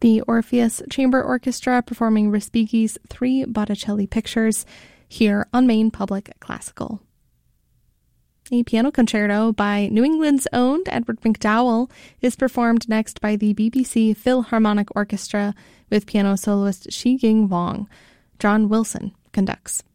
The Orpheus Chamber Orchestra performing Respighi's 3 Botticelli pictures here on Maine Public Classical. A piano concerto by New England's own Edward McDowell is performed next by the BBC Philharmonic Orchestra with piano soloist Shi Ging Wang. John Wilson conducts.